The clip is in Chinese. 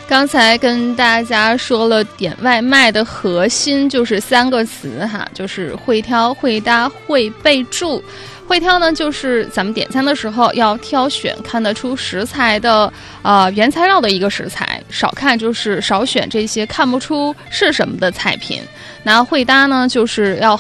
刚才跟大家说了点外卖的核心就是3个词哈，就是会挑、会搭、会备注。会挑呢，就是咱们点餐的时候要挑选看得出食材的原材料的一个食材，少选这些看不出是什么的菜品。那会搭呢，就是要